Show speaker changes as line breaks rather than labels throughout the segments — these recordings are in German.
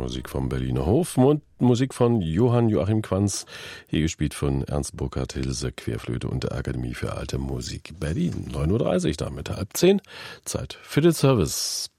Musik vom Berliner Hof und Musik von Johann Joachim Quanz, hier gespielt von Ernst Burkhard Hilse, Querflöte und der Akademie für Alte Musik Berlin. 9.30 Uhr, damit 9:30, Zeit für den Service.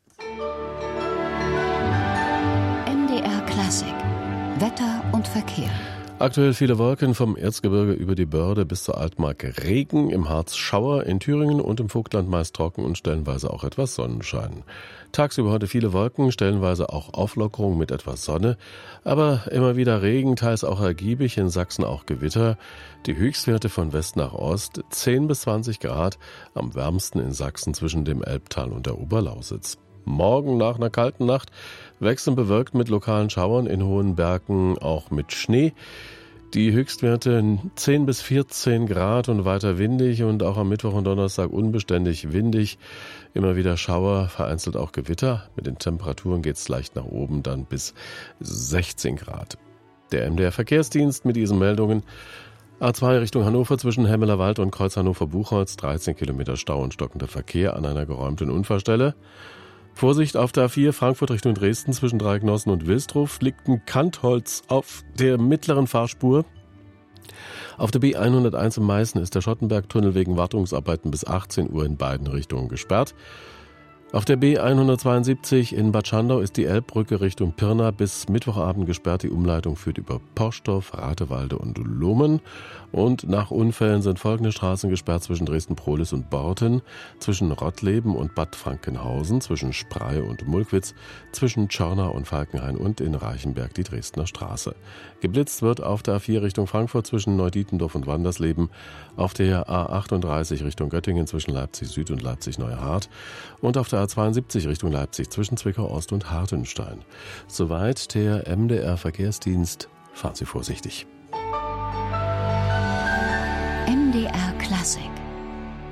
MDR Klassik, Wetter und Verkehr.
Aktuell viele Wolken vom Erzgebirge über die Börde bis zur Altmark, Regen, im Harz Schauer, in Thüringen und im Vogtland meist trocken und stellenweise auch etwas Sonnenschein. Tagsüber heute viele Wolken, stellenweise auch Auflockerung mit etwas Sonne, aber immer wieder Regen, teils auch ergiebig, in Sachsen auch Gewitter. Die Höchstwerte von West nach Ost 10 bis 20 Grad, am wärmsten in Sachsen zwischen dem Elbtal und der Oberlausitz. Morgen nach einer kalten Nacht wechselnd bewölkt mit lokalen Schauern, in hohen Bergen auch mit Schnee. Die Höchstwerte 10 bis 14 Grad und weiter windig und auch am Mittwoch und Donnerstag unbeständig windig. Immer wieder Schauer, vereinzelt auch Gewitter. Mit den Temperaturen geht es leicht nach oben, dann bis 16 Grad. Der MDR Verkehrsdienst mit diesen Meldungen. A2 Richtung Hannover zwischen Hemmelerwald und Kreuz Hannover-Buchholz, 13 Kilometer Stau und stockender Verkehr an einer geräumten Unfallstelle. Vorsicht auf der A4 Frankfurt Richtung Dresden zwischen Dreignossen und Wilsdruf liegt ein Kantholz auf der mittleren Fahrspur. Auf der B101 in Meißen ist der Schottenbergtunnel wegen Wartungsarbeiten bis 18 Uhr in beiden Richtungen gesperrt. Auf der B172 in Bad Schandau ist die Elbbrücke Richtung Pirna bis Mittwochabend gesperrt. Die Umleitung führt über Porsdorf, Ratewalde und Lummen. Und nach Unfällen sind folgende Straßen gesperrt zwischen Dresden-Prohlis und Borten, zwischen Rottleben und Bad Frankenhausen, zwischen Spray und Mulkwitz, zwischen Tschörna und Falkenhain und in Reichenberg die Dresdner Straße. Geblitzt wird auf der A4 Richtung Frankfurt zwischen Neudietendorf und Wandersleben, auf der A38 Richtung Göttingen zwischen Leipzig Süd und Leipzig Neuhardt und auf der A72 Richtung Leipzig zwischen Zwickau Ost und Hartenstein. Soweit der MDR Verkehrsdienst. Fahren Sie vorsichtig.
MDR Klassik.